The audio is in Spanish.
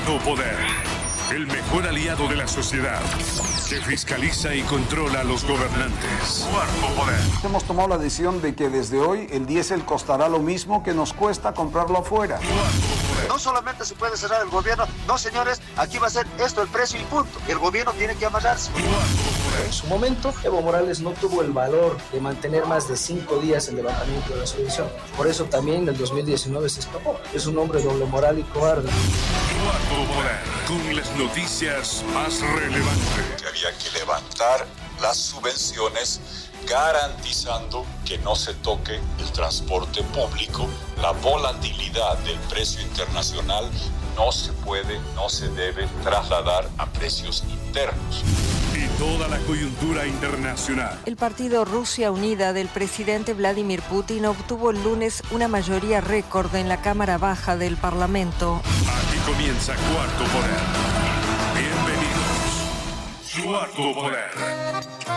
Cuarto Poder, el mejor aliado de la sociedad, que fiscaliza y controla a los gobernantes. Cuarto Poder. Hemos tomado la decisión de que desde hoy el diésel costará lo mismo que nos cuesta comprarlo afuera. No solamente se puede cerrar el gobierno, no señores, aquí va a ser esto el precio y punto. El gobierno tiene que amarrarse. En su momento, Evo Morales no tuvo el valor de mantener más de 5 días el levantamiento de la subvención. Por eso también en el 2019 se escapó. Es un hombre doble moral y cobarde. Cuarto Poder, con las noticias más relevantes. Que había que levantar las subvenciones garantizando que no se toque el transporte público. La volatilidad del precio internacional no se puede, no se debe trasladar a precios internos. Y toda la coyuntura internacional. El partido Rusia Unida del presidente Vladimir Putin obtuvo el lunes una mayoría récord en la Cámara Baja del Parlamento. Aquí comienza Cuarto Poder. Bienvenidos. Cuarto Poder.